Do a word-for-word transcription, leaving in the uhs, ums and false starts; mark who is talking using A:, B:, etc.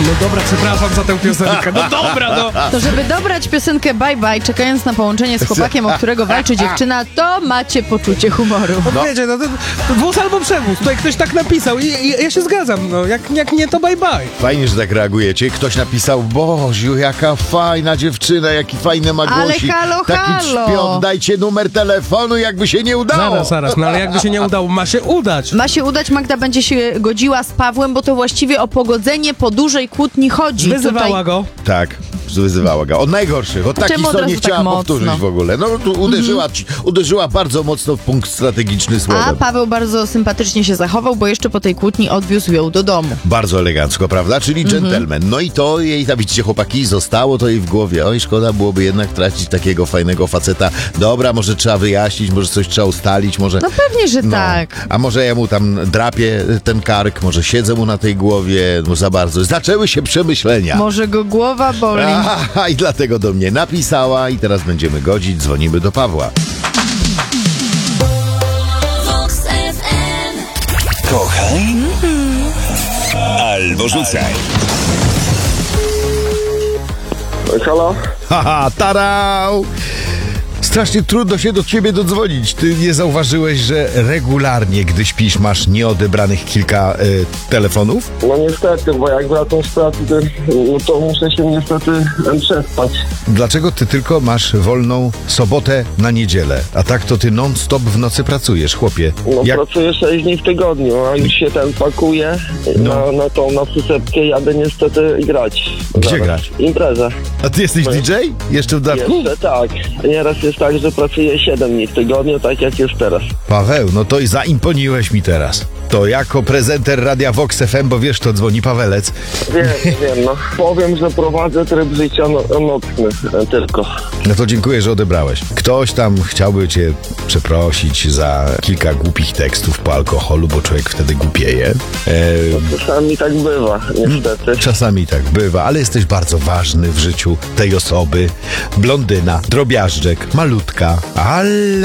A: No dobra, przepraszam za tę piosenkę. No dobra, no.
B: To żeby dobrać piosenkę Bye Bye, czekając na połączenie z chłopakiem, o którego walczy dziewczyna, to macie poczucie humoru.
A: No. Wiecie, no to, to wóz albo przewóz. Tutaj ktoś tak napisał i, i ja się zgadzam, no. Jak, jak nie, to bye bye.
C: Fajnie, że tak reagujecie. Ktoś napisał, Boziu, jaka fajna dziewczyna, jaki fajny ma
B: Ale
C: głosik.
B: halo,
C: Taki
B: halo.
C: czpion, dajcie numer telefonu, jakby się nie udało.
A: Zaraz, zaraz, no ale jakby się nie udało, ma się udać.
B: Ma się udać, Magda będzie się godziła z Pawłem, bo to właściwie o pogodzenie po dużej kłótni chodzi.
A: Wyzywała
B: Tutaj...
A: go.
C: Tak, wyzywała go. Od najgorszych, od takich,
B: Czemu od
C: co
B: razu
C: nie
B: tak
C: chciała
B: mocno?
C: powtórzyć w ogóle. No, tu uderzyła, ci- uderzyła bardzo mocno w punkt strategiczny
B: A
C: słowem.
B: Paweł bardzo sympatycznie się zachował, bo jeszcze po tej kłótni odwiózł ją do domu.
C: Bardzo elegancko, prawda? Czyli
B: Mhm.
C: dżentelmen. No i to jej, tam widzicie, chłopaki, zostało to jej w głowie. Oj, szkoda byłoby jednak tracić takiego fajnego faceta. Dobra, może trzeba wyjaśnić, może coś trzeba ustalić, może...
B: No pewnie, że
C: No,
B: tak.
C: a może ja mu tam drapię ten kark, może siedzę mu na tej głowie, no za bardzo. Zaczęły się przemyślenia.
B: Może go głowa boli.
C: Aha, i dlatego do mnie napisała i teraz będziemy godzić, dzwonimy do Pawła.
D: Kochaj albo rzucaj.
E: Halo?
C: Haha, tarau! Strasznie trudno się do ciebie dodzwonić. Ty nie zauważyłeś, że regularnie, gdy śpisz, masz nieodebranych kilka y, telefonów?
E: No niestety, bo jak wracam z pracy, to, no to muszę się niestety przespać.
C: Dlaczego ty tylko masz wolną sobotę na niedzielę? A tak to ty non-stop w nocy pracujesz, chłopie.
E: No
C: Jak...
E: pracuję sześć dni w tygodniu, a już się ten pakuję
C: No.
E: na, na tą, na przysepkę, jadę niestety grać.
C: Gdzie
E: Zaraz.
C: grać?
E: Imprezę.
C: A ty jesteś D J? Jeszcze w dodatku?
E: Jeszcze tak. Nieraz jest tak, że pracuję siedem dni w tygodniu, tak jak jest teraz.
C: Paweł, no to i zaimponiłeś mi teraz. To jako prezenter Radia Vox F M, bo wiesz, to dzwoni Pawelec.
E: Wiem, wiem, no. Powiem, że prowadzę tryb życia no, nocny e, tylko.
C: No to dziękuję, że odebrałeś. Ktoś tam chciałby cię przeprosić za kilka głupich tekstów po alkoholu, bo człowiek wtedy głupieje. E,
E: Czasami tak bywa, niestety.
C: czasami tak bywa, ale jesteś bardzo ważny w życiu tej osoby. Blondyna, drobiażdżek, malutka, ale